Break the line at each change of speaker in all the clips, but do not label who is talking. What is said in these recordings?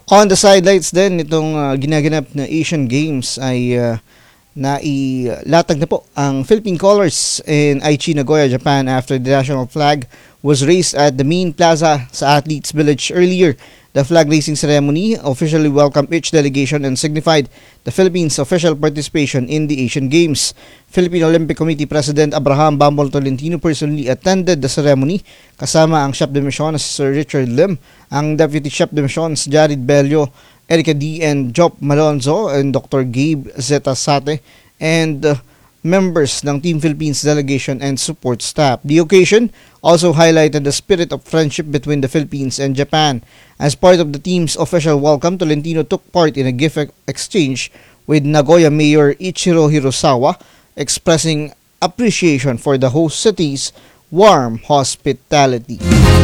On the sidelines din, itong ginaganap na Asian Games ay nailatag na po ang Philippine colors in Aichi, Nagoya, Japan after the national flag was raised at the main plaza sa Athletes Village earlier. The flag raising ceremony officially welcomed each delegation and signified the Philippines' official participation in the Asian Games. Philippine Olympic Committee President Abraham Bambol Tolentino personally attended the ceremony kasama ang Chef de Mission Sir Richard Lim, ang Deputy Chef de Mission Jared Bello, Erica D. and Job Malonzo, and Dr. Gabe Zeta Sate, and members ng Team Philippines delegation and support staff. The occasion also highlighted the spirit of friendship between the Philippines and Japan. As part of the team's official welcome, Tolentino took part in a gift exchange with Nagoya Mayor Ichiro Hirosawa, expressing appreciation for the host city's warm hospitality.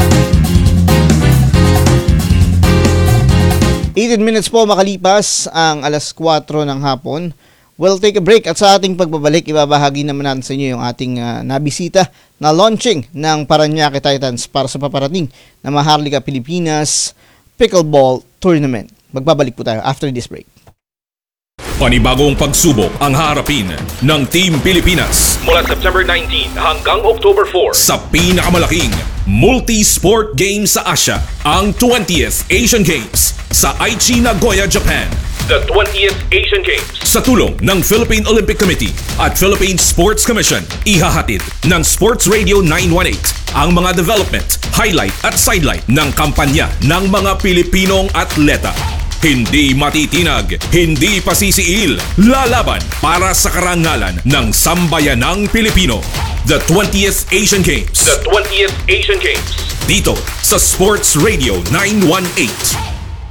18 minutes po makalipas ang alas 4 ng hapon. We'll take a break at sa ating pagbabalik, ibabahagi naman natin sa inyo yung ating nabisita na launching ng Parañaque Titans para sa paparating na Maharlika Pilipinas Pickleball Tournament. Magbabalik po tayo after this break.
Panibagong pagsubok ang haharapin ng Team Pilipinas mula September 19 hanggang October 4 sa pinakamalaking multi-sport game sa Asia, ang 20th Asian Games sa Aichi, Nagoya, Japan. The 20th Asian Games sa tulong ng Philippine Olympic Committee at Philippine Sports Commission, ihahatid ng Sports Radio 918 ang mga development, highlight at sidelight ng kampanya ng mga Pilipinong atleta. Hindi matitinag, hindi pasisiil, lalaban para sa karangalan ng sambayanang Pilipino. The 20th Asian Games. The 20th Asian Games. Dito sa Sports Radio 918.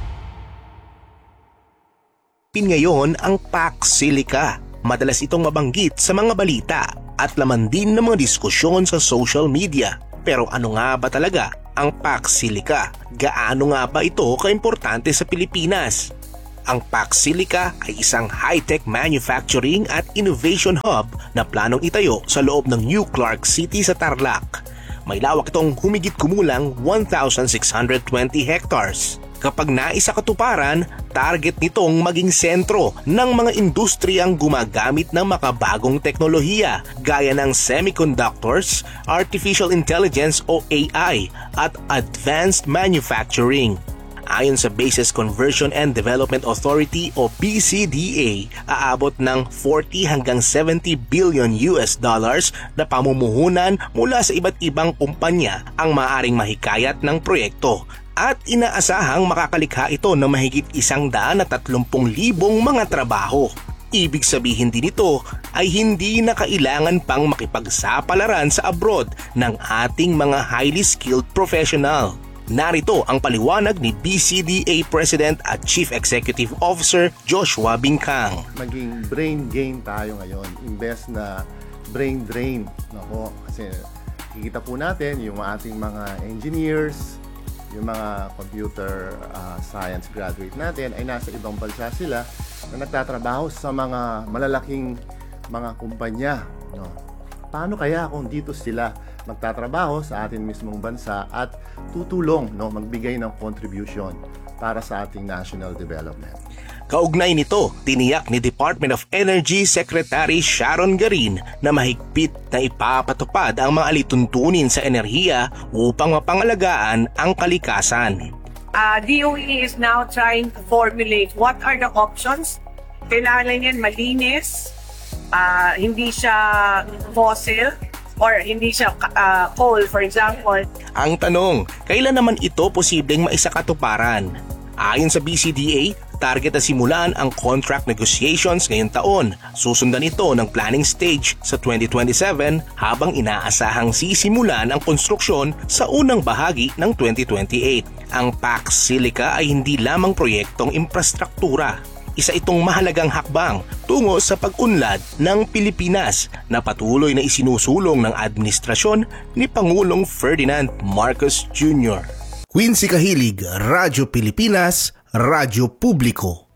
Ngayon ang PAX Silica. Madalas itong mabanggit sa mga balita at laman din ng mga diskusyon sa social media. Pero ano nga ba talaga ang PAX Silica? Gaano nga ba ito kaimportante sa Pilipinas? Ang PAX Silica ay isang high-tech manufacturing at innovation hub na planong itayo sa loob ng New Clark City sa Tarlac. May lawak itong humigit kumulang 1,620 hectares. Kapag naisakatuparan, target nitong maging sentro ng mga industriyang gumagamit ng makabagong teknolohiya gaya ng semiconductors, artificial intelligence o AI at advanced manufacturing. Ayon sa Bases Conversion and Development Authority o BCDA, aabot ng 40 hanggang 70 billion US dollars na pamumuhunan mula sa iba't ibang kumpanya ang maaaring mahikayat ng proyekto. At inaasahang makakalikha ito ng mahigit 130,000 mga trabaho. Ibig sabihin din ito ay hindi na kailangan pang makipagsapalaran sa abroad ng ating mga highly skilled professional. Narito ang paliwanag ni BCDA President at Chief Executive Officer Joshua Bingkang.
Maging brain gain tayo ngayon, imbes na brain drain. Nako, kasi kikita po natin yung ating mga engineers, yung mga computer science graduate natin ay nasa ibang bansa sila na nagtatrabaho sa mga malalaking mga kumpanya. No? Paano kaya kung dito sila magtatrabaho sa ating mismong bansa at tutulong, no, magbigay ng contribution para sa ating national development?
Kaugnay nito, tiniyak ni Department of Energy Secretary Sharon Garin na mahigpit na ipapatupad ang mga alituntunin sa enerhiya upang mapangalagaan ang kalikasan.
DOE is now trying to formulate what are the options. Kailangan yan malinis, hindi siya fossil, or hindi siya coal, for example.
Ang tanong, kailan naman ito posibleng maisakatuparan? Ayon sa BCDA, target na simulan ang contract negotiations ngayong taon. Susundan ito ng planning stage sa 2027 habang inaasahang sisimulan ang konstruksyon sa unang bahagi ng 2028. Ang PAX Silica ay hindi lamang proyektong infrastruktura. Isa itong mahalagang hakbang tungo sa pag-unlad ng Pilipinas na patuloy na isinusulong ng administrasyon ni Pangulong Ferdinand Marcos Jr.
Quincy Kahilig, Radyo Pilipinas, Radyo Publiko.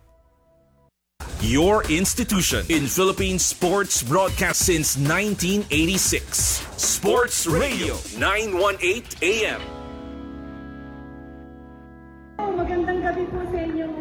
Your institution in Philippine sports broadcast since 1986. Sports Radio 918 AM.
Magandang gabi po sa inyong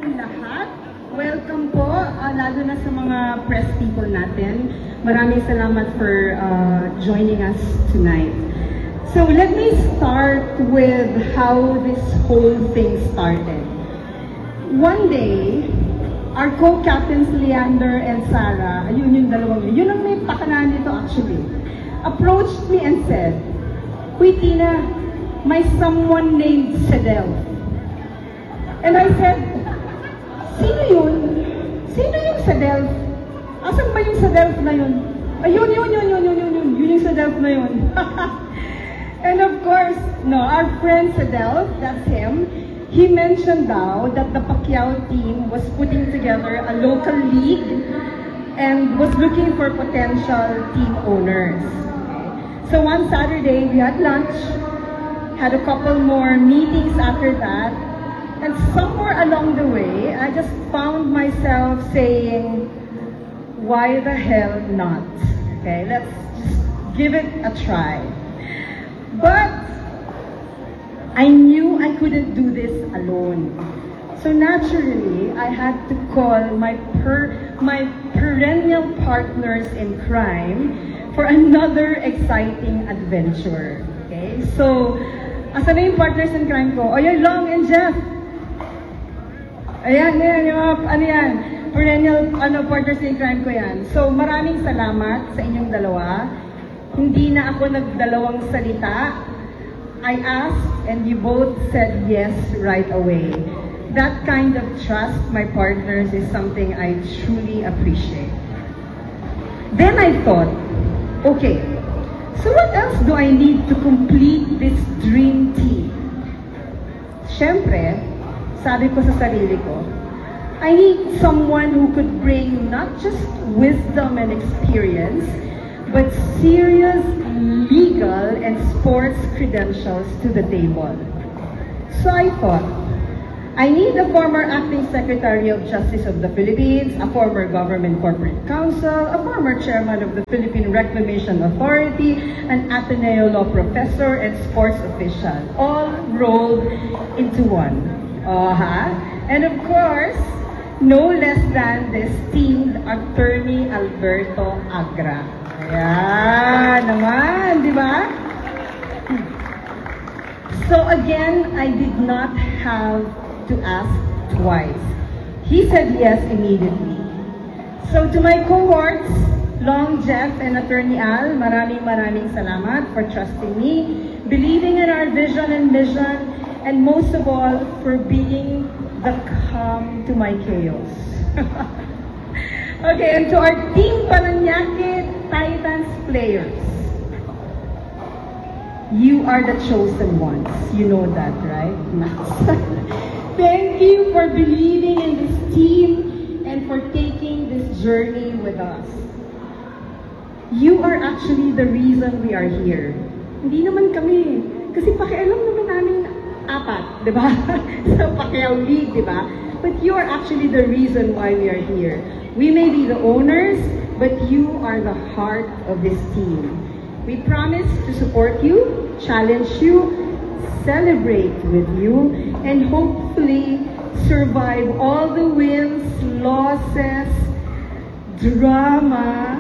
lalo na sa mga press people natin. Maraming salamat for joining us tonight. So let me start with how this whole thing started. One day, our co-captains Leander and Sarah, yun yung dalawang yun ang may pakana nito actually, approached me and said, "Uy Tina, may someone named Sedel." And I said, "Sino yun? Sino yung Sedel? Asan ba yung Sedel na yun?" Ayun, yun yung Sedel na yun. And of course, no, our friend Sedel, that's him, he mentioned daw that the Pacquiao team was putting together a local league and was looking for potential team owners. So one Saturday, we had lunch, had a couple more meetings after that, and somewhere along the way, I just found myself saying, why the hell not? Okay, let's just give it a try. But I knew I couldn't do this alone. So naturally, I had to call my perennial partners in crime for another exciting adventure. Okay? So, asan na yung partners in crime ko? O yun, Long and Jeff. Ayan, yung ano yan, perennial partners in crime ko yan. So, maraming salamat sa inyong dalawa. Hindi na ako nagdalawang salita. I asked and you both said yes right away. That kind of trust, my partners, is something I truly appreciate. Then I thought, okay, so what else do I need to complete this dream team? Siyempre, sabi ko sa sarili ko, I need someone who could bring not just wisdom and experience, but serious legal and sports credentials to the table. So I thought, I need a former acting Secretary of Justice of the Philippines, a former government corporate counsel, a former chairman of the Philippine Reclamation Authority, an Ateneo law professor, and sports official, all rolled into one. And of course, no less than the esteemed attorney Alberto Agra. Ayan naman, di ba? So again, I did not have to ask twice. He said yes immediately. So to my cohorts, Long, Jeff, and Attorney Al, maraming salamat for trusting me, believing in our vision and mission, and most of all, for being the calm to my chaos. Okay, and to our Team Paranaque Titans players, you are the chosen ones. You know that, right, Max? Thank you for believing in this team and for taking this journey with us. You are actually the reason we are here. Hindi naman kami. Kasi pakialam naman namin apat, di ba? Sa Pacquiao League, di ba? But you are actually the reason why we are here. We may be the owners, but you are the heart of this team. We promise to support you, challenge you, celebrate with you, and hopefully survive all the wins, losses, drama,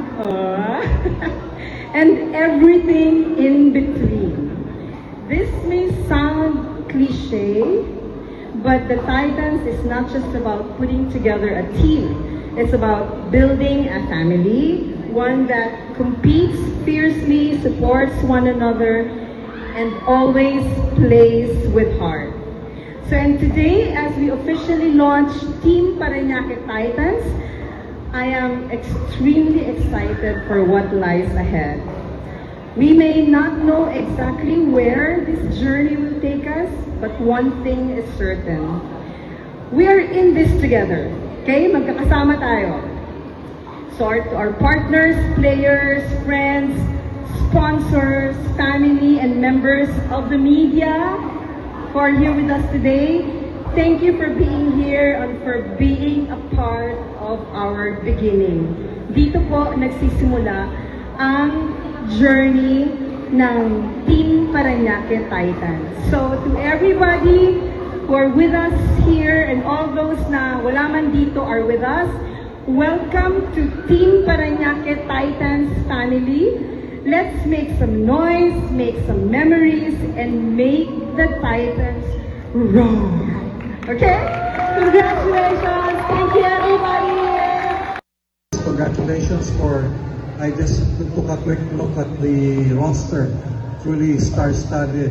and everything in between. This may sound cliche, but the Titans is not just about putting together a team. It's about building a family, one that competes fiercely, supports one another, and always plays with heart. So and today, as we officially launch Team Paranaque Titans, I am extremely excited for what lies ahead. We may not know exactly where this journey will take us, but one thing is certain. We are in this together. Okay? Magkakasama tayo. So our partners, players, friends, sponsors, family, and members of the media who are here with us today, thank you for being here and for being a part of our beginning. Dito po nagsisimula ang journey ng Team Paranaque Titans. So to everybody who are with us here and all those na wala man dito are with us, welcome to Team Parañaque Titans family. Let's make some noise, make some memories, and make the Titans roar. Okay? Congratulations! Thank you, everybody!
Congratulations for, I just took a quick look at the roster. Truly star-studded.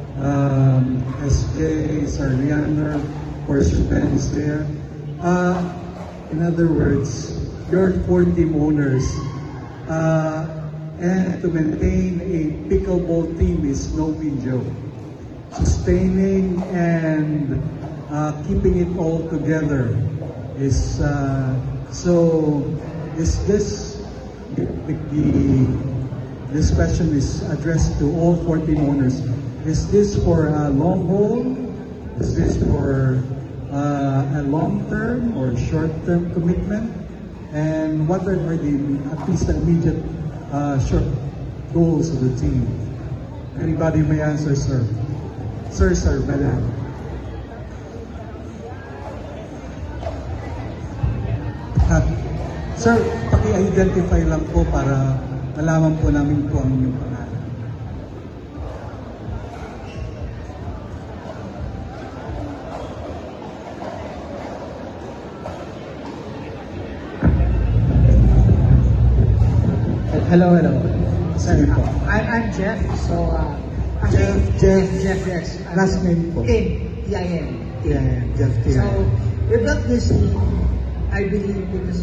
SJ, Sir Leander, of course, Ben is there. In other words, your 4 team owners, and to maintain a pickleball team is no mean joke. Sustaining and keeping it all together is so. Is this this question is addressed to all 4 team owners? Is this for a long haul? Is this for a long-term or short-term commitment? And what are the at least the immediate short goals of the team? Anybody may answer, sir. Sir, madam. Sir, paki-identify lang po para malaman po namin po ang inyong pangalan.
Hello.
Sige po.
I'm Jeff. So,
Jeff,
yes.
last name po.
T-I-N.
Yeah, Jeff T.
So, we built this team, I believe, because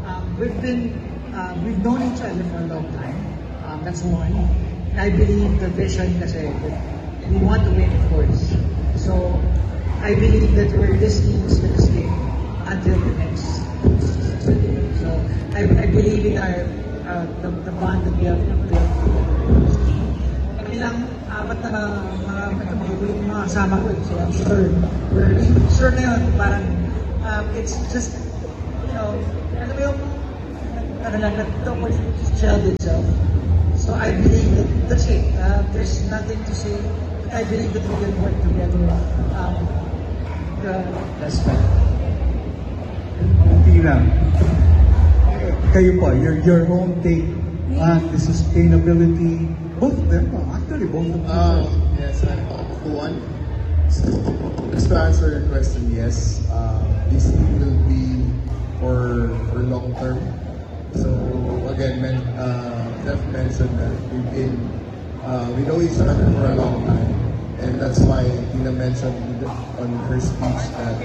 we've known each other for a long time. That's one. And I believe the vision kasi we want to win, of course. So, I believe that this team is going to stay until the next season. So, I believe in our the bond that we have built with this team. Kami lang, apat na mga kasama ko. So, I'm sure na yun, parang it's just, alam mo yung the opportunity to gel itself. So I believe that's it. There's nothing to say. But I believe that we can work together. That's fine.
Tina, kayo po, your own take on the sustainability, both of them, actually both of them.
Yes, one. Just to answer your question, yes, this team will be for long term. So again, Jeff mentioned that we know each other for a long time, and that's why Tina mentioned on her speech that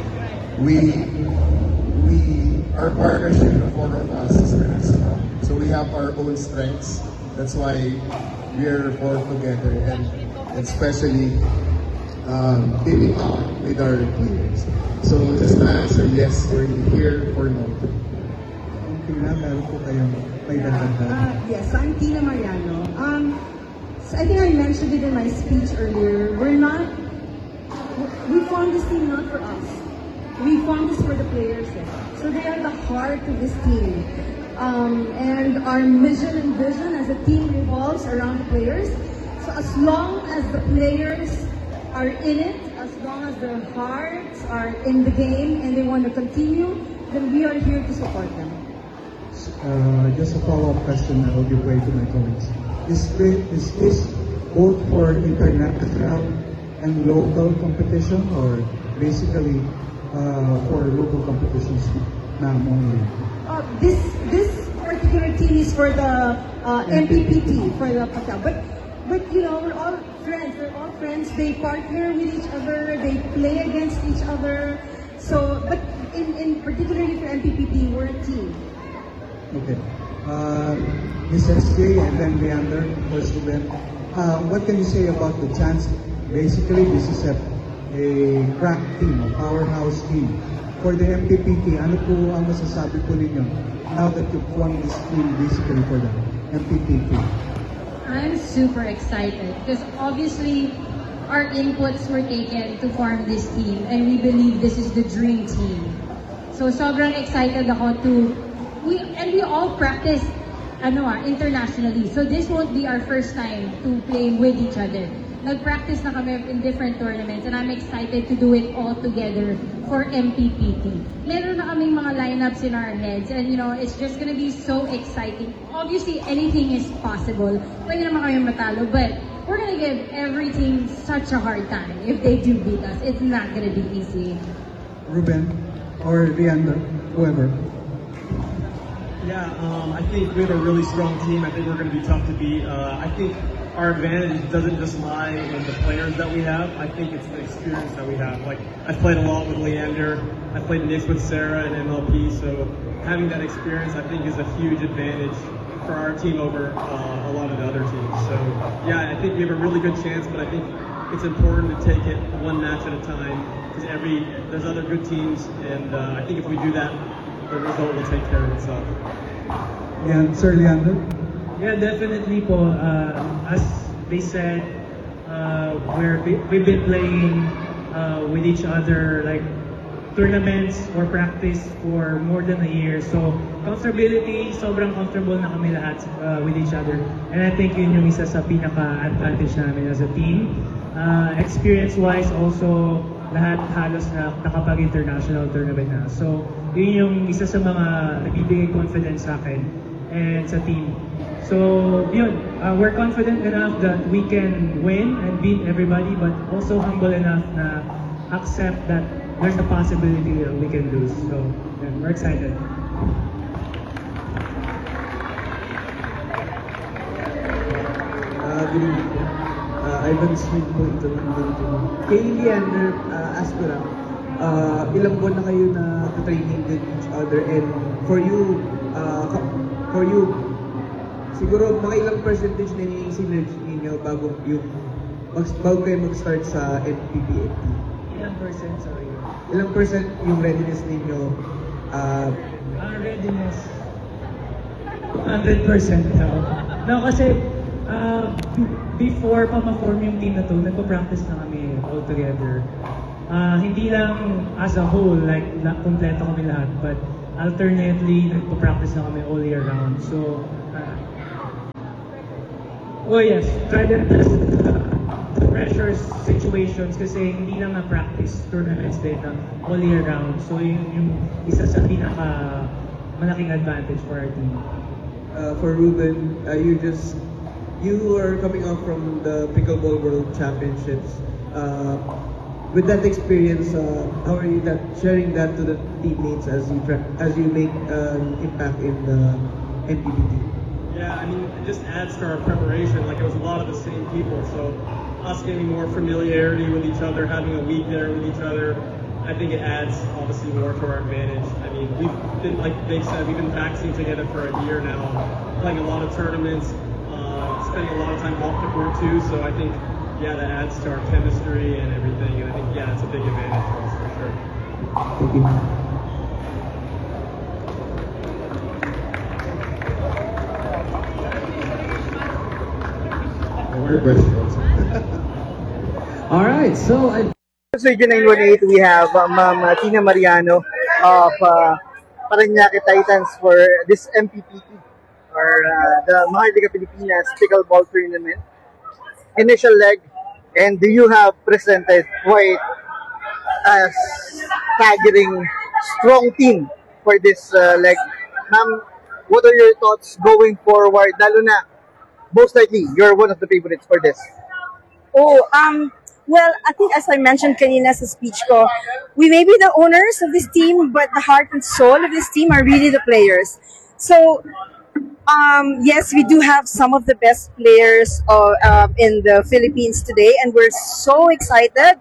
our partnership, the four of us, is very strong. So we have our own strengths. That's why we are four together, and especially teaming up with our players. So just to answer, yes, we're here for long term.
Tina, meron po kayong may dagdag.
Yes, I'm Tina Mariano. So I think I mentioned it in my speech earlier. We formed this team not for us. We formed this for the players. So they are the heart of this team. And our mission and vision as a team revolves around the players. So as long as the players are in it, as long as their hearts are in the game and they want to continue, then we are here to support them.
Just a follow-up question I will give way to my colleagues. Is this both for international and local competition, or basically for local competitions now only?
This particular team is for the MPPT, for the Patel. But we're all friends. We're all friends. They partner with each other. They play against each other. So, but in particularly for MPPT, we're a team.
Okay. Ms. SJ and then Leander, first to them. What can you say about the chance? Basically, this is a crack team, a powerhouse team. For the MPPT, ano po ang masasabi po ninyo now that you've formed this team basically for the MPPT?
I'm super excited because obviously our inputs were taken to form this team and we believe this is the dream team. So sobrang excited ako we all practice internationally. So this won't be our first time to play with each other. nag-practice na kami in different tournaments and I'm excited to do it all together for MPPT. Meron na kaming mga lineups in our heads and it's just gonna be so exciting. Obviously, anything is possible. Pwede naman kami matalo, but we're gonna give every team such a hard time if they do beat us. It's not gonna be easy.
Ruben or Leander, whoever.
Yeah, I think we have a really strong team. I think we're going to be tough to beat. I think our advantage doesn't just lie in the players that we have. I think it's the experience that we have. Like, I've played a lot with Leander. I've played mixed with Sarah and MLP. So having that experience, I think, is a huge advantage for our team over a lot of the other teams. So yeah, I think we have a really good chance, but I think it's important to take it one match at a time because there's other good teams, and I think if we do that, the result will take care of itself.
Yeah, Sir Leander?
Yeah, definitely po. As they said, we've been playing with each other like tournaments or practice for more than a year. So, comfortability, sobrang comfortable na kami lahat with each other. And I think yun yung isa sa pinaka-advantage namin as a team. Experience-wise also, lahat halos na nakapag-international tournament na. So, yun yung isa sa mga nagbibigay confidence sa akin and sa team. So, yun, we're confident enough that we can win and beat everybody, but also humble enough na accept that there's a possibility that we can lose. So, yeah, we're excited.
Good evening. Ivan Smith po ito ng London. Kay Leander, ask ko lang, ilang buwan na kayo na training with each other, and for you, siguro mga ilang percentage na yung synergy ninyo bago kayo mag-start sa MPPT?
Ilang percent, sorry?
Ilang percent yung readiness ninyo?
Readiness, 100% daw. No, kasi before pa ma-form yung team na to, nagpa-practice na kami all together. Hindi lang as a whole, like kompleto kami lahat, but alternately, nagpa-practice na kami all year round. So, yes, try to pressure situations kasi hindi lang na practice tournaments din na all year round. So, yung isa sa pinaka malaking advantage for our team.
For Ruben, you are coming out from the Pickleball World Championships. With that experience, how are you sharing that to the teammates as you make an impact in the MPPT?
Yeah, I mean, it just adds to our preparation. Like, it was a lot of the same people, so us getting more familiarity with each other, having a week there with each other, I think it adds obviously more to our advantage. I mean, we've been, like they said, we've been practicing together for a year now, playing a lot of tournaments, spending a lot of time off the court too, so I think, yeah, that adds to our chemistry and everything, and I think, yeah, it's a big advantage for us for sure.
Thank you.
All right, so
Sa Region 918, we have Ma'am Tina Mariano of Parañaque Titans for this MPPT, or the Maharlika Pilipinas Pickleball Tournament. Initial leg, and you have presented quite a staggering strong team for this leg. Ma'am, what are your thoughts going forward? Lalo na, most likely, you're one of the favorites for this.
Well, I think as I mentioned kanina sa speech ko, we may be the owners of this team, but the heart and soul of this team are really the players. So, yes, we do have some of the best players in the Philippines today, and we're so excited.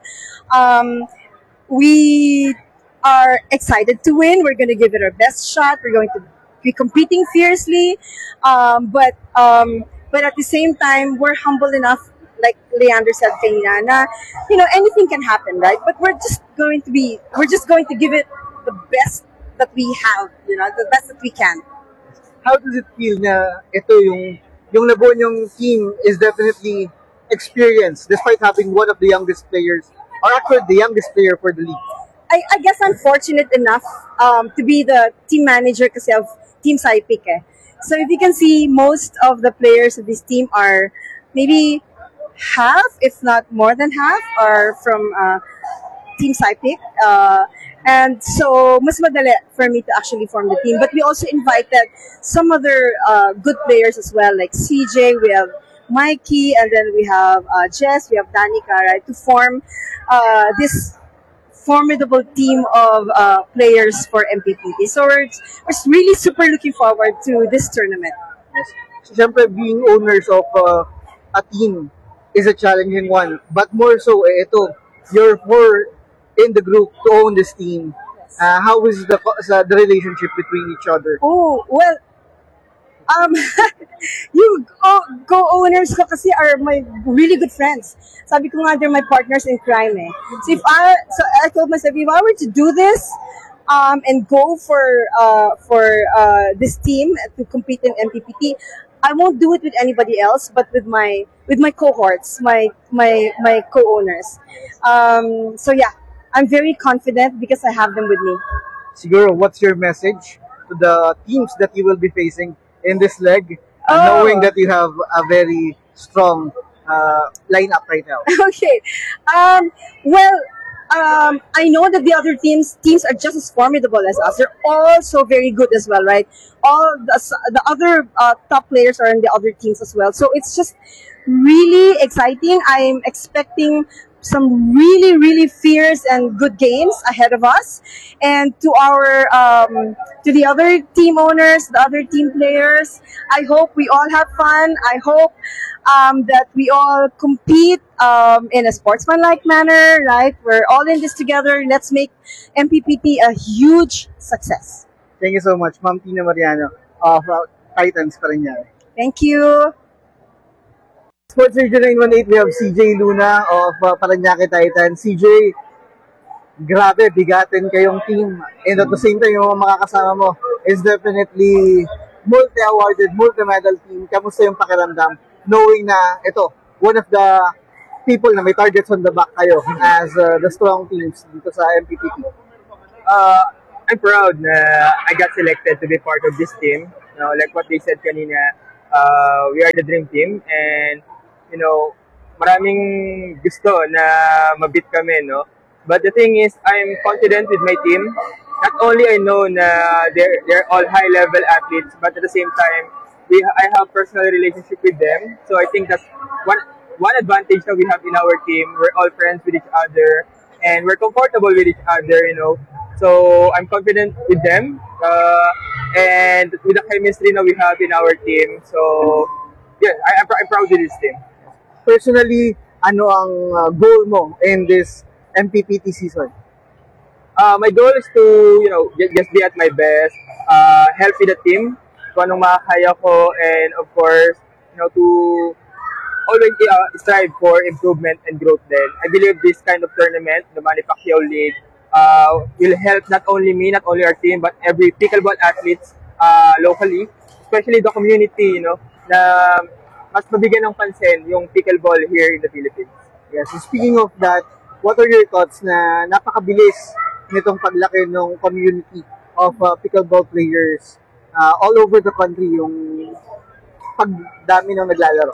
We are excited to win. We're going to give it our best shot. We're going to be competing fiercely, but at the same time, we're humble enough, like Leander said kanina, na, anything can happen, right? But we're just going to give it the best that we have, the best that we can.
How does it feel na ito yung nabuo niyong team is definitely experienced despite having one of the youngest players, or actually the youngest player for the league?
I guess I'm fortunate enough to be the team manager kasi of Team Saipik. So if you can see, most of the players of this team are maybe half, if not more than half, are from Team Cypic. And so, mas madali for me to actually form the team. But we also invited some other good players as well, like CJ, we have Mikey, and then we have Jess, we have Danica, right, to form this formidable team of players for MPPT. So we're really super looking forward to this tournament.
Yes. So, syempre, being owners of a team is a challenging one. But more so, ito, you're four in the group to own this team. How is the relationship between each other?
Oh, well, yung co-owners ko kasi are my really good friends. Sabi ko nga, they're my partners in crime eh. So I told myself, if I were to do this, and go for this team to compete in MPPT, I won't do it with anybody else, but with my cohorts, my co-owners. So yeah, I'm very confident because I have them with me.
Siguro, what's your message to the teams that you will be facing in this leg, knowing that you have a very strong lineup right now?
Okay. Well, I know that the other teams are just as formidable as us. They're all so very good as well, right? All the other top players are in the other teams as well. So it's just really exciting. I'm expecting some really, really fierce and good games ahead of us. And to to the other team owners, the other team players, I hope we all have fun. I hope that we all compete in a sportsmanlike manner, right? We're all in this together. Let's make MPPT a huge success.
Thank you so much, Ma'am Tina Mariano of Titans Parañaque.
Thank you.
Sports Radio 918, we have CJ Luna of Parañaque Titans. CJ, grabe, bigatin kayong team. And at the same time, yung mga makakasama mo is definitely multi-awarded, multi-medal team. Kamusta yung pakiramdam? Knowing na, ito, one of the people na may targets on the back kayo as the strong teams dito sa MPPT.
I'm proud na I got selected to be part of this team. You know, like what they said kanina, we are the dream team, and you know, maraming gusto na mabit kami, no? But the thing is, I'm confident with my team. Not only I know na they're all high-level athletes, but at the same time, I have personal relationship with them. So I think that's one advantage that we have in our team. We're all friends with each other, and we're comfortable with each other, you know. So I'm confident with them, and with the chemistry that we have in our team. So yeah, I'm proud of this team.
Personally, ano ang goal mo in this MPPT season?
My goal is to, you know, just be at my best, help with the team, kung anong makakaya ko, and of course, you know, to always strive for improvement and growth then. I believe this kind of tournament, the Manny Pacquiao League, will help not only me, not only our team, but every pickleball athletes locally, especially the community, you know, na mas mabigyan ng pansin yung pickleball here in the Philippines.
Yes, so speaking of that, what are your thoughts na napakabilis nitong paglaki ng community of pickleball players all over the country, yung pagdami ng naglalaro?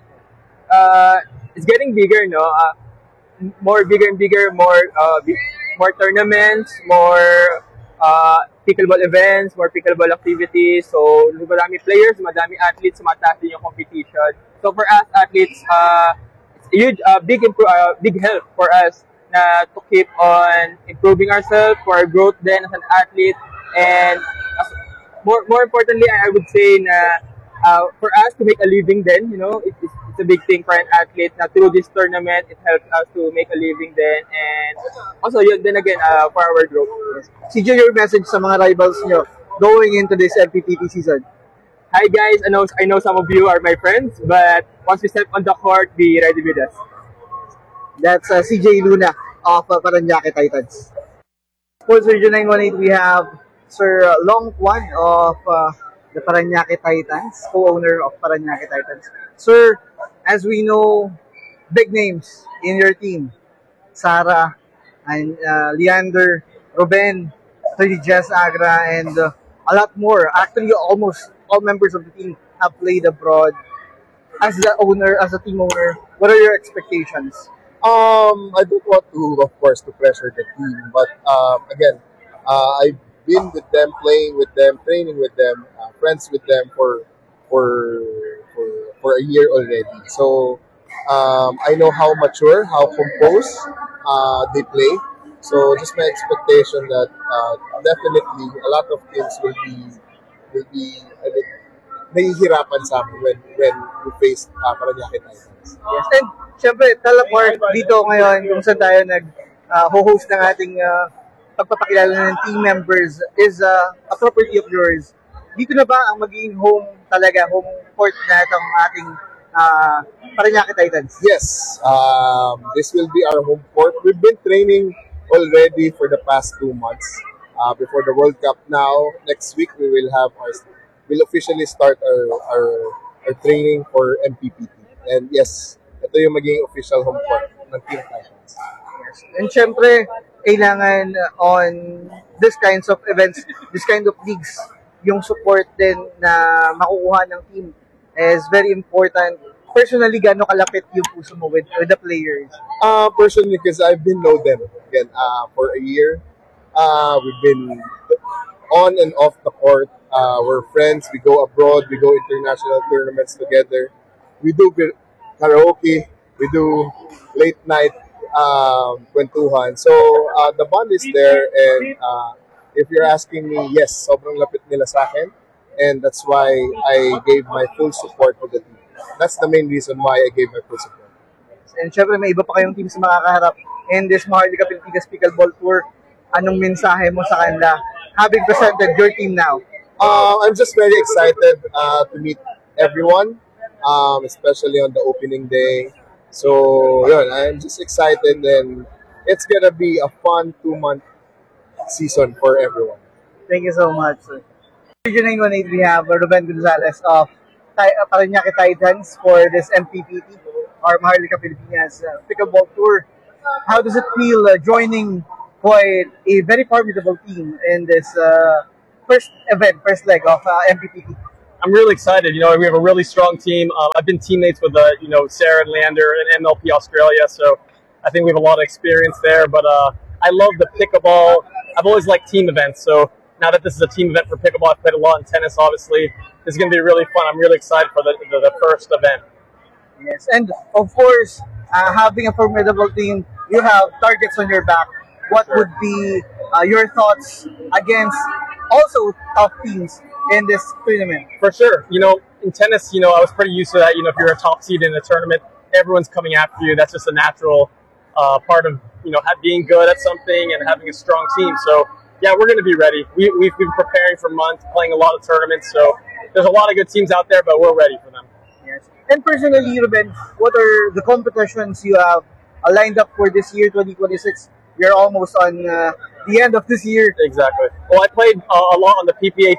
It's getting bigger, no? More bigger and bigger, more tournaments, more pickleball events, more pickleball activities. So, madami players, madami athletes, mataas din yung competition. So, for us athletes, it's a huge, big help for us to keep on improving ourselves, for our growth then as an athlete. And more importantly, I would say na for us to make a living then, you know, it's a big thing for an athlete na through this tournament, it helps us to make a living then, and also yun then again for our growth.
CJ, your message sa mga rivals nyo going into this MPPT season?
Hi guys, I know some of you are my friends, but once we step on the court, be ready with us.
That's CJ Luna of Parañaque Titans. Sports Radio 918, we have Sir Long Juan of the Parañaque Titans, co-owner of Parañaque Titans. Sir, as we know, big names in your team, Sarah and Leander, Ruben, Jess Agra, and a lot more. Actually, almost all members of the team have played abroad. as the owner, as a team owner, what are your expectations?
I don't want to, of course, to pressure the team, but again, I've been with them, playing with them, training with them, friends with them for for a year already. So I know how mature, how composed they play. So just my expectation that definitely a lot of teams will be I mean, nahihirapan sa amin when we face Paranaque Titans.
Yes, and syempre, teleport dito ngayon kung saan tayo nag-host ng ating pagpapakilala ng team members is a property of yours. Dito na ba ang magiging home court na itong ating Paranaque Titans?
Yes, this will be our home court. We've been training already for the past 2 months before the World Cup. Now, next week we'll officially start our training for MPPT. And yes, ito yung magiging official home court ng Team Titans.
Yes. And syempre, kailangan on this kinds of events, this kind of leagues, yung support din na makukuha ng team is very important. Personally, gaano kalapit yung puso mo with the players?
Personally, because I've been know them again for a year. We've been on and off the court. We're friends. We go abroad. We go international tournaments together. We do karaoke. We do late night kwentuhan. So the bond is there, and if you're asking me, yes, sobrang lapit nila sa akin, and that's why I gave my full support to the team. That's the main reason why I gave my full support.
And syempre, may iba pa kayong team sa makakaharap in this Maharlika Pilipinas Pickleball Tour. Anong mensahe mo sa kanila having presented your team now?
I'm just very excited to meet everyone, especially on the opening day. So, yun, I'm just excited, and it's gonna be a fun 2-month season for everyone.
Thank you so much, sir. Region 918, we have Ruben Gonzalez of Paranaque Titans for this MPPT, or Maharlika Pilipinas Pickleball Tour. How does it feel joining quite a very formidable team in this first leg of MPPT?
I'm really excited. You know, we have a really strong team. I've been teammates with, Sarah and Leander in MLP Australia, so I think we have a lot of experience there. But I love the pickleball. I've always liked team events, so now that this is a team event for pickleball, I've played a lot in tennis, obviously. This is going to be really fun. I'm really excited for the first event.
Yes, and of course, having a formidable team, you have targets on your back. What would be your thoughts against also tough teams in this tournament?
For sure. You know, in tennis, I was pretty used to that. You know, if you're a top seed in a tournament, everyone's coming after you. That's just a natural part of, being good at something and having a strong team. So, yeah, we're going to be ready. We've been preparing for months, playing a lot of tournaments. So there's a lot of good teams out there, but we're ready for them.
Yes. And personally, Ruben, what are the competitions you have lined up for this year, 2026? We are almost on the end of this year.
Exactly. Well, I played a lot on the PPA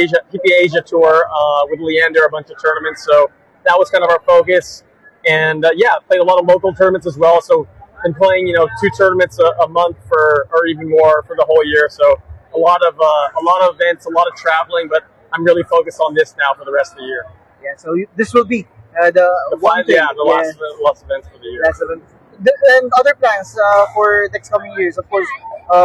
Asia Tour with Leander, a bunch of tournaments. So that was kind of our focus. And played a lot of local tournaments as well. So been playing, 2 tournaments a month or even more for the whole year. So a lot of events, a lot of traveling, but I'm really focused on this now for the rest of the year.
Yeah. So this will be the one thing.
Last events for the year.
Last event. And other plans for next coming years, of course.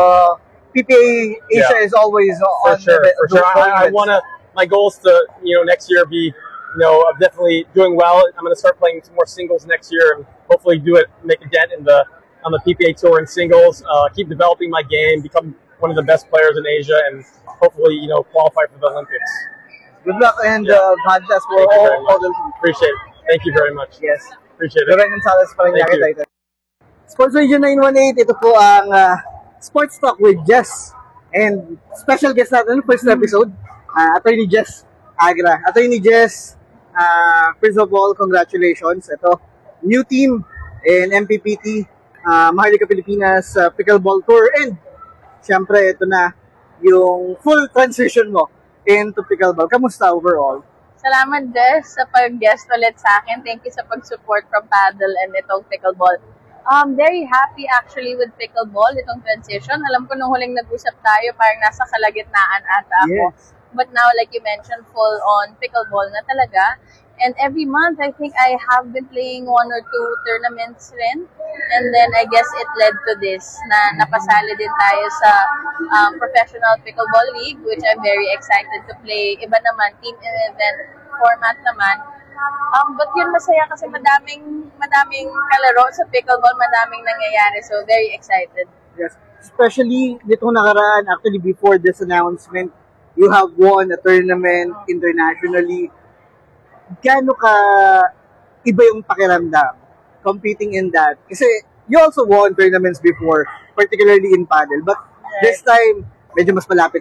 PPA Asia is always on
for sure. I want to. My goal is to next year be I'm definitely doing well. I'm going to start playing some more singles next year and hopefully make a dent on the PPA Tour in singles. Keep developing my game, become one of the best players in Asia, and hopefully qualify for the Olympics.
Good luck and God bless for all the team.
Appreciate it. Thank you very much.
Yes.
Appreciate it.
Ruben Gonzalez, Paranaque Titans. Sports Region 918, ito po ang Sports Talk with Jess. And special guest natin, first episode, Attorney Jess Agra. Attorney Jess, first of all, congratulations. Ito, new team in MPPT, Maharlika Pilipinas Pickleball Tour. And, syempre, ito na yung full transition mo into pickleball. Kamusta overall?
Salamat, Jess, sa pag-guest ulit sa akin. Thank you sa pag-support from Paddle and itong pickleball. Very happy actually with pickleball, itong transition. Alam ko nung huling nag-usap tayo, parang nasa kalagitnaan ata ako.
Yes.
But now, like you mentioned, full on pickleball na talaga. And every month, I think I have been playing 1 or 2 tournaments rin. And then I guess it led to this, na napasali din tayo sa Professional Pickleball League, which I'm very excited to play. Iba naman, team event format naman. But yun, masaya kasi madaming kalaro sa pickleball, madaming nangyayari. So, very excited.
Yes. Especially nitong nakaraan, actually before this announcement, you have won a tournament internationally. Gaano ka iba yung pakiramdam competing in that? Kasi you also won tournaments before, particularly in paddle. But this time, medyo mas malapit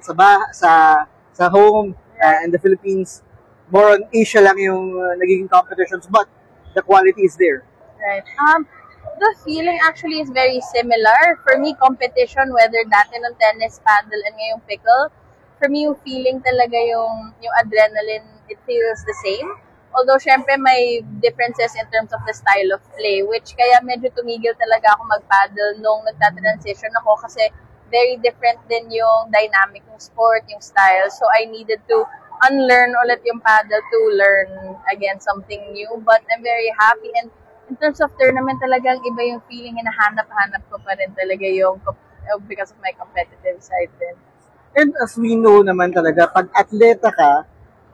sa home and the Philippines. More on Asia lang yung nagiging competitions, but the quality is there.
Right. The feeling actually is very similar. For me, competition, whether dati ng tennis, paddle, and ngayong pickle, for me, yung feeling talaga yung adrenaline, it feels the same. Although, syempre, may differences in terms of the style of play, which kaya medyo tumigil talaga ako mag-paddle nung nagta-transition ako kasi very different din yung dynamic ng sport, yung style. So, I needed to unlearn ulit yung paddle to learn again something new. But I'm very happy. And in terms of tournament, talagang iba yung feeling, hinahanap-hanap ko pa rin talaga yung because of my competitive side din.
And as we know naman talaga, pag atleta ka,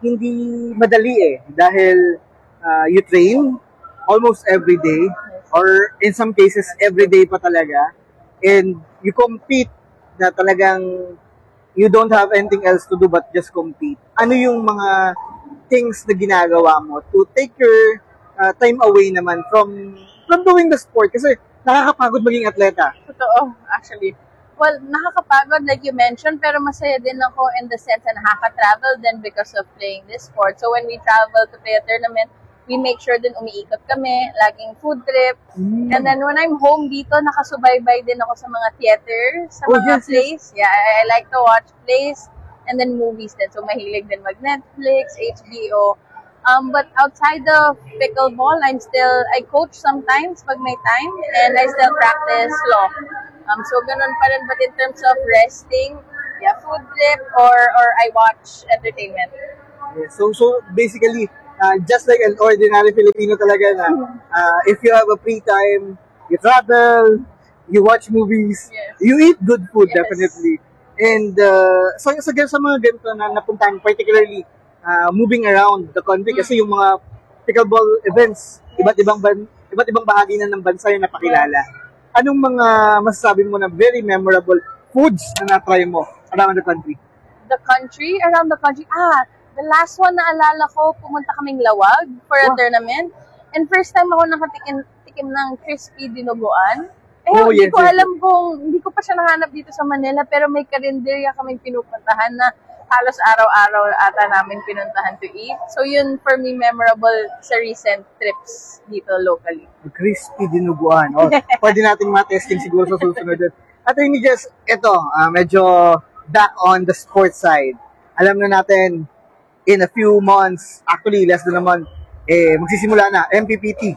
hindi madali dahil you train almost every day or in some cases every day pa talaga, and you compete na talagang you don't have anything else to do but just compete. Ano yung mga things na ginagawa mo to take your time away naman from doing the sport? Kasi nakakapagod maging atleta.
Totoo, actually. Well, nakakapagod like you mentioned, pero masaya din ako in the sense na nakaka-travel din because of playing this sport. So when we travel to play a tournament, we make sure din umiikot kami, laging food trip. And then when I'm home dito, nakasubaybay din ako sa mga theater, sa mga plays. Yeah, I like to watch plays and then movies din. So mahilig din mag-Netflix, HBO. But outside of pickleball, I coach sometimes pag may time, and I still practice law. So ganun pa rin, but in terms of resting, yeah, food trip or I watch entertainment.
Yeah, so basically, just like an ordinary Filipino talaga na, if you have a free time, you travel, you watch movies, you eat good food, definitely. And so sa mga ganito na napuntahan, particularly moving around the country, kasi yung mga pickleball events, iba't ibang bahagi na ng bansa yung napakilala. Anong mga masasabi mo na very memorable foods na na-try mo around the country?
Around the country. The last one na alala ko, pumunta kaming Lawag for a tournament. And first time ako nakatikim ng crispy dinuguan. Hindi ko pa siya nahanap dito sa Manila, pero may karinderya kaming pinupuntahan na halos araw-araw ata namin pinuntahan to eat. So yun, for me, memorable sa recent trips dito locally.
Crispy dinuguan. Pwede natin ma-testing siguro sa susunod. At hindi just, medyo back on the sports side. Alam na natin, in a few months, actually less than a month, magsisimula na, MPPT.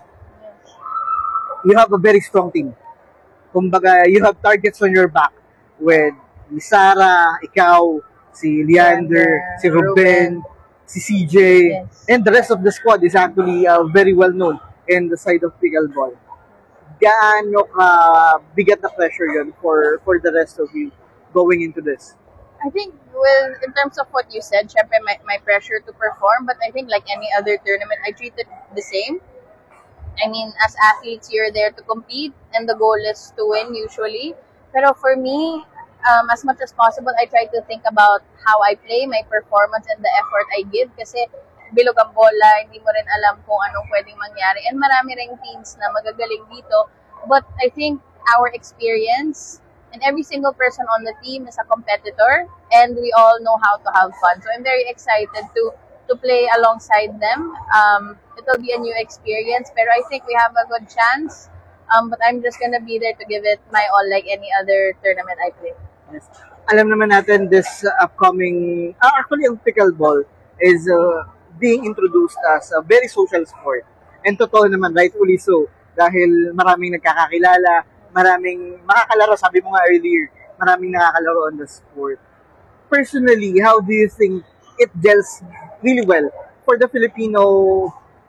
You have a very strong team. Kumbaga, you have targets on your back with Sarah, ikaw, si Leander, si Ruben, si CJ, and the rest of the squad is actually very well known in the side of pickleball. Gaano ka bigat na pressure yun for the rest of you going into this?
I think, in terms of what you said, syempre my pressure to perform, but I think like any other tournament, I treat it the same. I mean, as athletes, you're there to compete, and the goal is to win usually. Pero for me, as much as possible, I try to think about how I play, my performance, and the effort I give. Kasi bilog ang bola, hindi mo rin alam kung anong pwedeng mangyari. And marami ring teams na magagaling dito. But I think our experience, and every single person on the team is a competitor, and we all know how to have fun. So I'm very excited to play alongside them. It'll be a new experience, pero I think we have a good chance. But I'm just gonna be there to give it my all like any other tournament I play.
Yes. Alam naman natin this upcoming, actually ang pickleball is being introduced as a very social sport. And totoo naman, rightfully so, dahil maraming nagkakakilala, maraming makakalaro, sabi mo nga earlier, maraming nakakalaro on the sport. Personally, how do you think it gels really well for the Filipino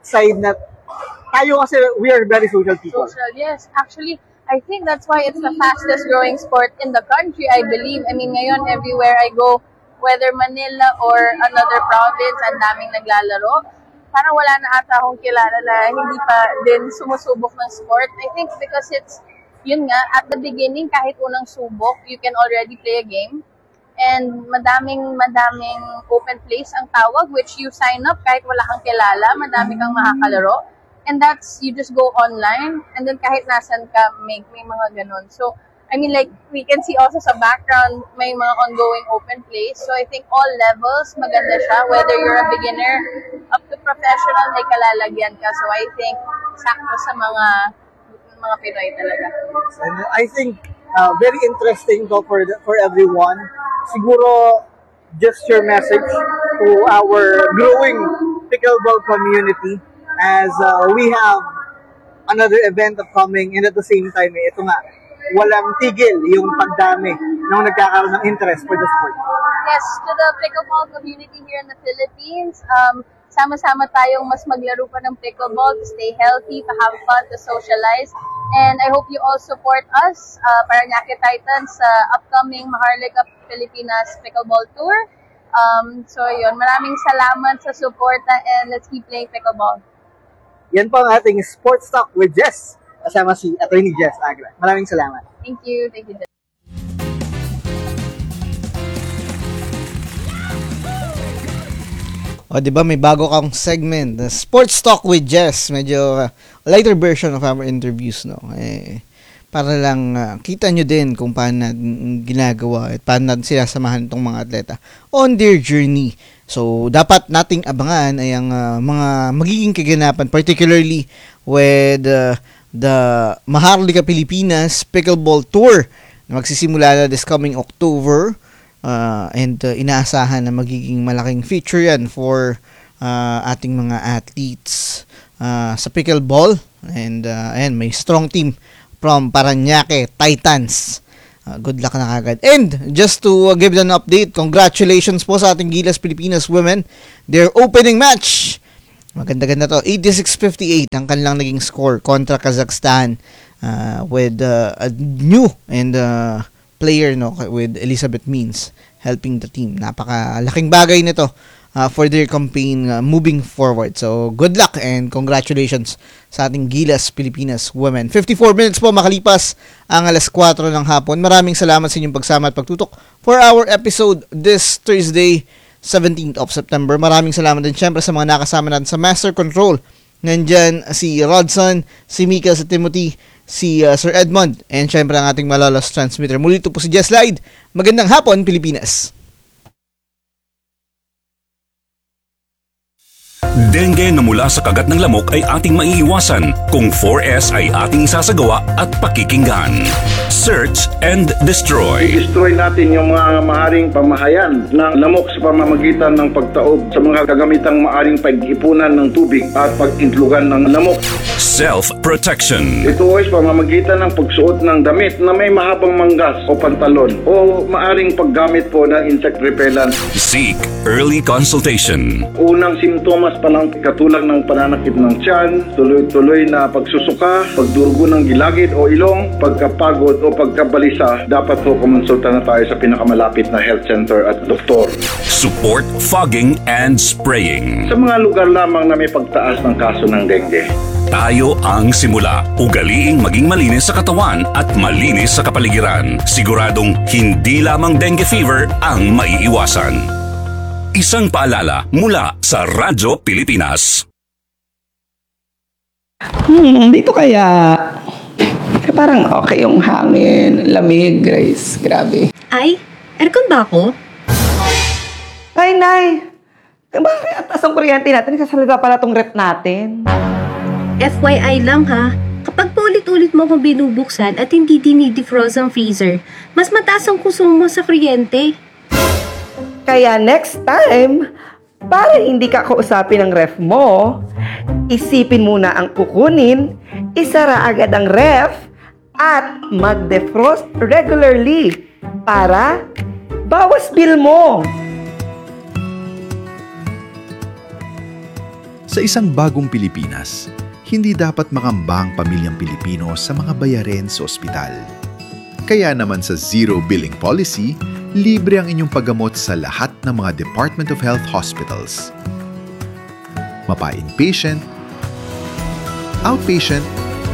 side na tayo kasi we are very social people.
Social, yes. Actually, I think that's why it's the fastest growing sport in the country, I believe. I mean, ngayon, everywhere I go, whether Manila or another province, ang daming naglalaro. Parang wala na ata akong kilala na hindi pa din sumusubok ng sport. I think because it's, yun nga, at the beginning, kahit unang subok, you can already play a game. And madaming open place ang tawag, which you sign up kahit wala kang kilala, madami kang makakalaro. And that's, you just go online, and then kahit nasan ka, may mga ganun. So, I mean, like, we can see also sa background, may mga ongoing open place. So, I think all levels, maganda siya. Whether you're a beginner, up to professional, may kalalagyan ka. So, I think, sakto sa mga Pinoy talaga.
And I think, very interesting to for everyone. Siguro, just your message to our growing pickleball community as we have another event upcoming, and at the same time, ito nga, walang tigil yung pagdami ng nagkakaroon ng interest for the sport.
Yes, to the pickleball community here in the Philippines, sama-sama tayong mas maglaro pa ng pickleball to stay healthy, to have fun, to socialize. And I hope you all support us, Parañaque Titans, sa upcoming Maharlika Pilipinas Pickleball Tour. So yun, maraming salamat sa suporta and let's keep playing pickleball.
Yan po ang ating Sports Talk with Jess. Kasama si Attorney Jess Agra. Maraming salamat.
Thank you. Thank you.
O, di ba may bago kang segment, the Sports Talk with Jess. Medyo lighter version of our interviews, no? Para lang kita nyo din kung paano natin ginagawa at paano natin sinasamahan itong mga atleta on their journey. So, dapat nating abangan ay ang mga magiging kaganapan, particularly with the Maharlika Pilipinas Pickleball Tour na magsisimula na this coming October. And inaasahan na magiging malaking feature yan for ating mga athletes sa pickleball. And may strong team from Parañaque Titans. Good luck na kagad. And just to give an update, congratulations po sa ating Gilas Pilipinas women. Their opening match, maganda-ganda to, 86-58 ang kanilang naging score kontra Kazakhstan with a new and player, no, with Elizabeth Means helping the team. Napakalaking bagay nito for their campaign moving forward. So, good luck and congratulations sa ating Gilas Pilipinas women. 54 minutes po makalipas ang 4:00 ng hapon. Maraming salamat sa inyong pagsama at pagtutok for our episode this Thursday, 17th of September. Maraming salamat din syempre sa mga nakasama natin sa Master Control. Nandyan si Rodson, si Mika, si Timothy, si Sir Edmond, and syempre ang ating malalas transmitter. Muli ito po si Jess Lyde. Magandang hapon, Pilipinas!
Dengue na mula sa kagat ng lamok ay ating maiiwasan kung 4S ay ating isasagawa at pakikinggan. Search and destroy.
I-destroy natin yung mga maaring pamahayan ng lamok sa pamamagitan ng pagtaob sa mga kagamitang maaring pag-ipunan ng tubig at pag-intlugan ng lamok.
Self-protection.
Ito ay pamamagitan ng pagsuot ng damit na may mahabang manggas o pantalon o maaring paggamit po ng insect repellent.
Seek early consultation.
Unang simptomas pa lang katulad ng pananakit ng tiyan, tuloy-tuloy na pagsusuka, pagdurugo ng gilagid o ilong, pagkapagod o pagkabalisa, dapat po kumonsulta na tayo sa pinakamalapit na health center at doktor.
Support fogging and spraying.
Sa mga lugar lamang na may pagtaas ng kaso ng dengue.
Tayo ang simula. Ugaliing maging malinis sa katawan at malinis sa kapaligiran. Siguradong hindi lamang dengue fever ang maiiwasan. Isang paalala mula sa Radyo Pilipinas.
Dito kaya parang okay yung hangin, lamig, Grace. Grabe.
Ay, aircon ba ako?
Ay, Nay. Bakit atas ang kuryente natin? Nagsasalita pala tong rep natin.
FYI lang ha, kapag paulit-ulit mo akong binubuksan at hindi dinidefrost ang freezer, mas mataas ang konsumo sa kuryente.
Kaya next time, para hindi ka kausapin ng ref mo, isipin muna ang kukunin, isara agad ang ref, at mag-defrost regularly para bawas bill mo.
Sa isang bagong Pilipinas, hindi dapat makamba ang pamilyang Pilipino sa mga bayarin sa ospital. Kaya naman sa Zero Billing Policy, libre ang inyong paggamot sa lahat ng mga Department of Health hospitals. Mapa-inpatient, outpatient,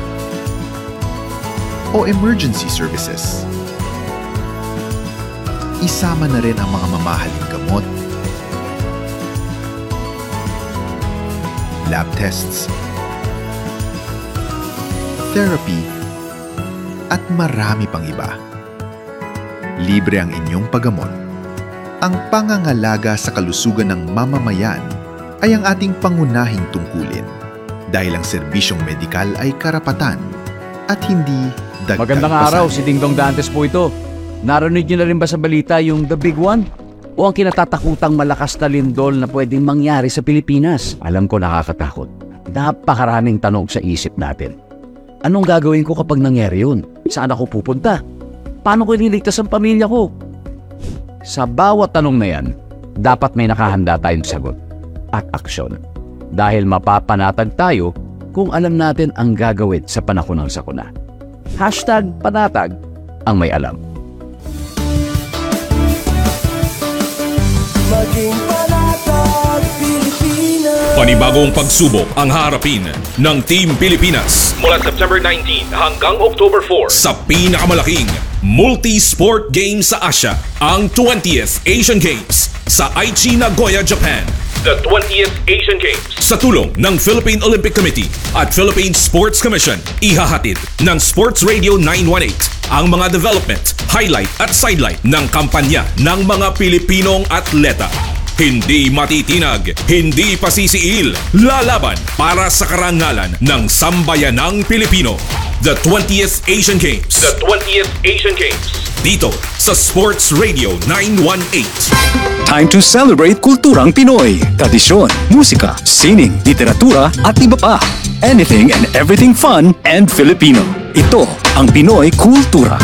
o emergency services. Isama na rin ang mga mamahaling gamot, lab tests, therapy, at marami pang iba. Libre ang inyong paggamot. Ang pangangalaga sa kalusugan ng mamamayan ay ang ating pangunahing tungkulin dahil ang serbisyong medikal ay karapatan at hindi dagdag
Magandang araw, si Dingdong Dantes po ito. Narinig niyo na rin ba sa balita yung The Big One? O ang kinatatakutang malakas na lindol na pwedeng mangyari sa Pilipinas? Alam ko nakakatakot. Napakaraming tanong sa isip natin. Anong gagawin ko kapag nangyari yun? Saan ako pupunta? Paano ko ililigtas ang pamilya ko? Sa bawat tanong na yan, dapat may nakahanda tayong sagot at aksyon. Dahil mapapanatag tayo kung alam natin ang gagawin sa panahon ng sakuna. #panatag ang may alam.
Maging panatag, Pilipinas.
Panibagong pagsubok ang harapin ng Team Pilipinas mula September 19 hanggang October 4 sa pinakamalaking multi-sport game sa Asia, ang 20th Asian Games sa Aichi, Nagoya, Japan. The 20th Asian Games sa tulong ng Philippine Olympic Committee at Philippine Sports Commission, ihahatid ng Sports Radio 918 ang mga development, highlight at sidelight ng kampanya ng mga Pilipinong atleta. Hindi matitinag, hindi pasisiil, lalaban para sa karangalan ng sambayanang Pilipino. The 20th Asian Games. The 20th Asian Games. Dito sa Sports Radio 918.
Time to celebrate kulturang Pinoy. Tradisyon, musika, sining, literatura at iba pa. Anything and everything fun and Filipino. Ito ang Pinoy Kultura.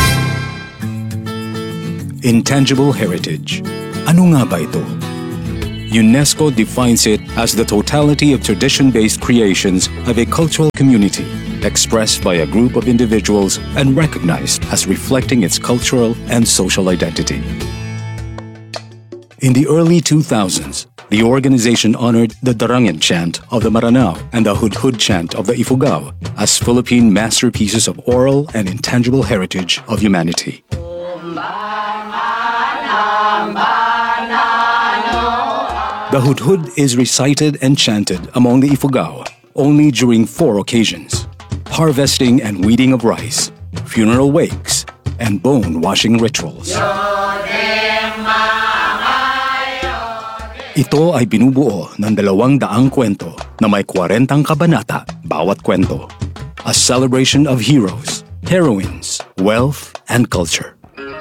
Intangible heritage. Ano nga ba ito? UNESCO defines it as the totality of tradition-based creations of a cultural community, expressed by a group of individuals and recognized as reflecting its cultural and social identity. In the early 2000s, the organization honored the Darangen chant of the Maranao and the Hudhud chant of the Ifugao as Philippine masterpieces of oral and intangible heritage of humanity. The Hudhud is recited and chanted among the Ifugao only during 4 occasions: harvesting and weeding of rice, funeral wakes, and bone-washing rituals. Ito ay binubuo ng 200 kwento na may 40 kabanata bawat kwento. A celebration of heroes, heroines, wealth, and culture.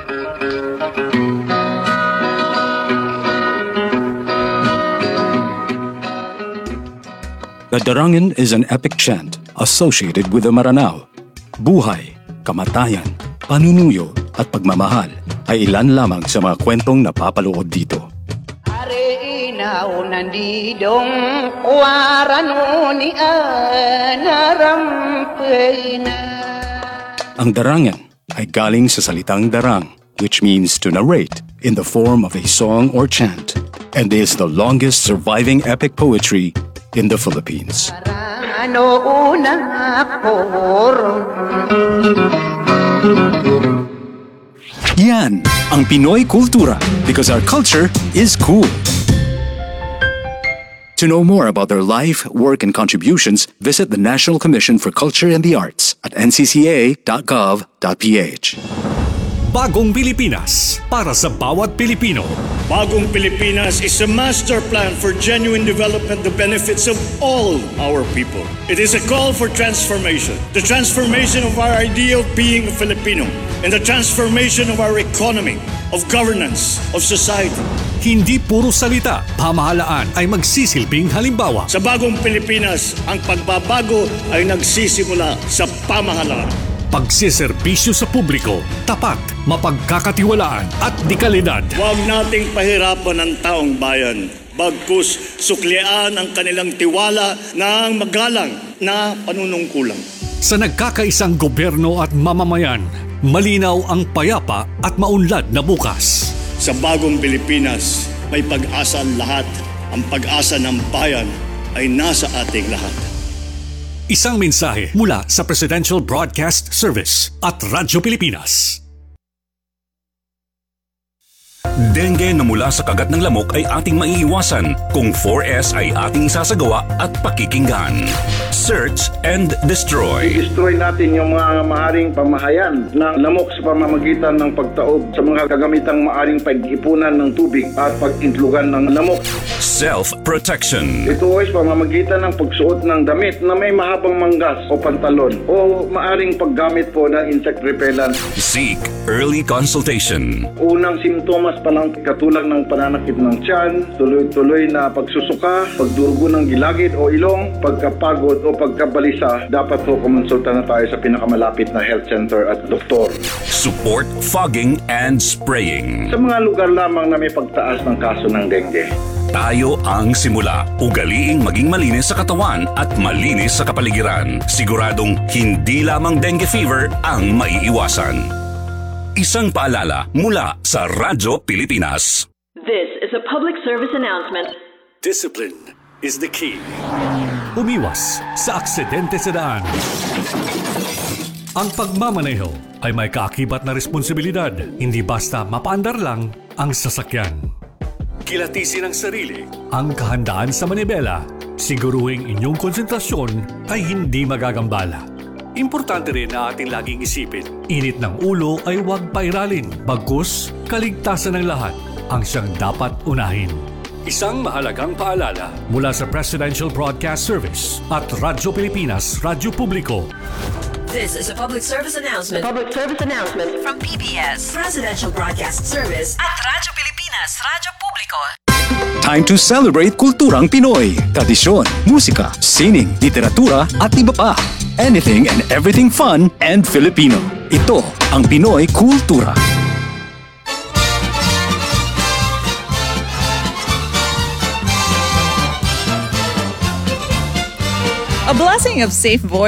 The Darangen is an epic chant associated with the Maranao. Buhay, kamatayan, panunuyo at pagmamahal ay ilan lamang sa mga kwentong napapaloob dito. Ang Darangen ay galing sa salitang darang, which means to narrate in the form of a song or chant, and is the longest surviving epic poetry in the Philippines. Yan ang Pinoy Kultura, because our culture is cool. To know more about their life, work, and contributions, visit the National Commission for Culture and the Arts at ncca.gov.ph.
Bagong Pilipinas para sa bawat Pilipino.
Bagong Pilipinas is a master plan for genuine development, the benefits of all our people. It is a call for transformation. The transformation of our idea of being a Filipino and the transformation of our economy, of governance, of society.
Hindi puro salita, pamahalaan ay magsisilbing halimbawa.
Sa Bagong Pilipinas, ang pagbabago ay nagsisimula sa pamahalaan.
pagsiserbisyo sa publiko, tapat, mapagkakatiwalaan at dekalidad.
Huwag nating pahirapan ang taong bayan. Bagkus suklian ang kanilang tiwala ng magalang na panunungkulan.
Sa nagkakaisang gobyerno at mamamayan, malinaw ang payapa at maunlad na bukas.
Sa bagong Pilipinas, may pag-asa ang lahat. Ang pag-asa ng bayan ay nasa ating lahat.
Isang mensahe mula sa Presidential Broadcast Service at Radyo Pilipinas.
Dengue na mula sa kagat ng lamok ay ating maiiwasan kung 4S ay ating isasagawa at pakikinggan. Search and destroy.
I-destroy natin yung mga maaaring pamahayan ng lamok sa pamamagitan ng pagtaob sa mga kagamitang maaaring pag-ipunan ng tubig at pag-intlugan ng lamok.
Self-protection.
Ito ay pamamagitan ng pagsuot ng damit na may mahabang manggas o pantalon o maaaring paggamit po ng insect repellent.
Seek early consultation.
Unang simptomas pa lang katulad ng pananakit ng tiyan, tuloy-tuloy na pagsusuka, pagdurugo ng gilagid o ilong, pagkapagod o pagkabalisa, dapat po kumonsulta na tayo sa pinakamalapit na health center at doktor.
Support fogging and spraying.
Sa mga lugar lamang na may pagtaas ng kaso ng dengue.
Tayo ang simula. Ugaliing maging malinis sa katawan at malinis sa kapaligiran. Siguradong hindi lamang dengue fever ang maiiwasan. Isang paalala mula sa Radyo Pilipinas.
This is a public service announcement.
Discipline is the key. Umiwas sa aksidente sa daan. Ang pagmamaneho ay may kaakibat na responsibilidad. Hindi basta mapaandar lang ang sasakyan. Kilatisin ang sarili, ang kahandaan sa manibela. Siguruhing inyong konsentrasyon ay hindi magagambala. Importante rin na ating laging isipin, init ng ulo ay huwag pairalin. Bagkus, kaligtasan ng lahat ang siyang dapat unahin. Isang mahalagang paalala mula sa Presidential Broadcast Service at Radyo Pilipinas, Radyo Publiko.
This is a public service announcement.
Public service announcement
From PBS,
Presidential Broadcast Service
at Radyo Pilipinas, Radyo Publiko.
Time to celebrate kulturang Pinoy. Tradisyon, musika, sining, literatura at iba pa. Anything and everything fun and Filipino. Ito ang Pinoy Kultura.
A blessing of safe voyage